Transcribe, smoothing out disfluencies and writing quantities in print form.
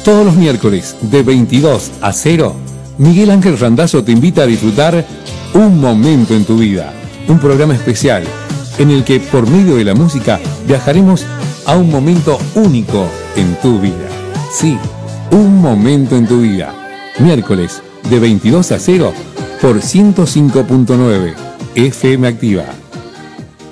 Todos los miércoles de 22 a 0, Miguel Ángel Randazzo te invita a disfrutar Un Momento en tu Vida, un programa especial en el que por medio de la música viajaremos a un momento único en tu vida. Sí, Un Momento en tu Vida, miércoles de 22 a 0 por 105.9 FM Activa.